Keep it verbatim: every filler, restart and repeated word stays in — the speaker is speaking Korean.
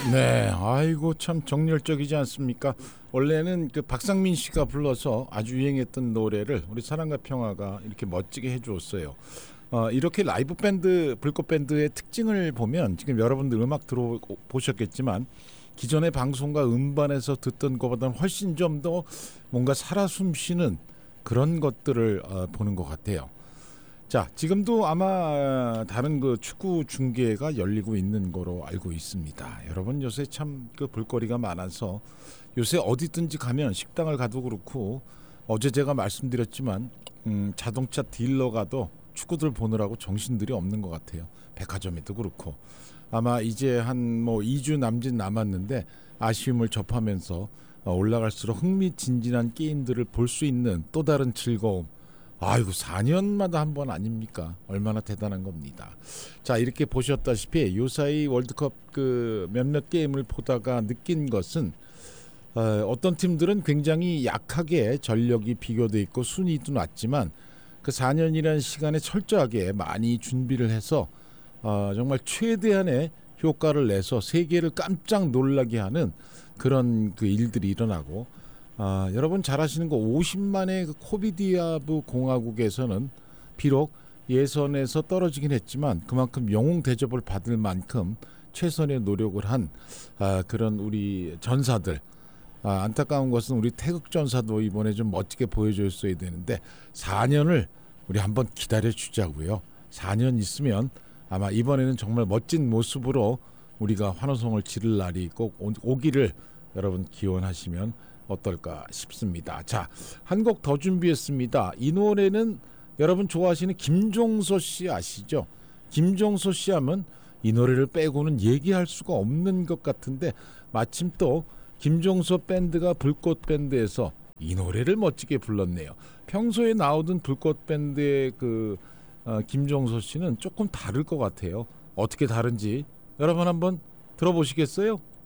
네, 아이고 참 정열적이지 않습니까? 원래는 그 박상민 씨가 불러서 아주 유행했던 노래를 우리 사랑과 평화가 이렇게 멋지게 해주었어요. 어, 이렇게 라이브 밴드, 불꽃 밴드의 특징을 보면 지금 여러분들 음악 들어보셨겠지만 기존의 방송과 음반에서 듣던 것보다는 훨씬 좀 더 뭔가 살아 숨쉬는 그런 것들을 어, 보는 것 같아요. 자, 지금도 아마 다른 그 축구 중계가 열리고 있는 거로 알고 있습니다. 여러분 요새 참 그 볼거리가 많아서 요새 어디든지 가면 식당을 가도 그렇고 어제 제가 말씀드렸지만 음, 자동차 딜러 가도 축구들 보느라고 정신들이 없는 것 같아요. 백화점에도 그렇고 아마 이제 한 뭐 이 주 남짓 남았는데 아쉬움을 접하면서 올라갈수록 흥미진진한 게임들을 볼 수 있는 또 다른 즐거움. 아이고 사 년마다 한 번 아닙니까? 얼마나 대단한 겁니다. 자, 이렇게 보셨다시피 요사이 월드컵 그 몇몇 게임을 보다가 느낀 것은 어, 어떤 팀들은 굉장히 약하게 전력이 비교돼 있고 순위도 낮지만 그 사 년이라는 시간에 철저하게 많이 준비를 해서 어, 정말 최대한의 효과를 내서 세계를 깜짝 놀라게 하는 그런 그 일들이 일어나고 아, 여러분 잘 아시는 거 오십만의 그 코비디아브 공화국에서는 비록 예선에서 떨어지긴 했지만 그만큼 영웅 대접을 받을 만큼 최선의 노력을 한 아, 그런 우리 전사들. 아, 안타까운 것은 우리 태극 전사도 이번에 좀 멋지게 보여줬어야 되는데 사 년을 우리 한번 기다려 주자고요. 사 년 있으면 아마 이번에는 정말 멋진 모습으로 우리가 환호성을 지를 날이 꼭 오기를 여러분 기원하시면 어떨까 싶습니다. 자, 한 곡 더 준비했습니다. 이 노래는 여러분 좋아하시는 김종서 씨 아시죠? 김종서 씨 하면 이 노래를 빼고는 얘기할 수가 없는 것 같은데 마침 또 김종서 밴드가 불꽃 밴드에서 이 노래를 멋지게 불렀네요. 평소에 나오던 불꽃 밴드의 그 어, 김종서 씨는 조금 다를 것 같아요. 어떻게 다른지 여러분 한번 들어보시겠어요?